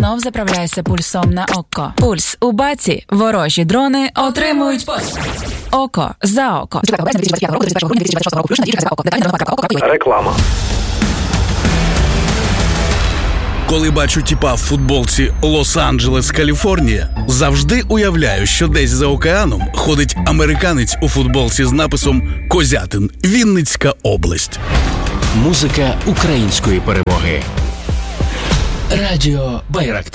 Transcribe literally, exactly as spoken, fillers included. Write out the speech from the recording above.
знов заправляйся пульсом на око. Пульс у баці. Ворожі дрони отримують постріл. Око за око. Реклама. Коли бачу тіпа в футболці «Лос-Анджелес, Каліфорнія», завжди уявляю, що десь за океаном ходить американець у футболці з написом «Козятин, Вінницька область». Музика української перемоги. Радіо Байрактар.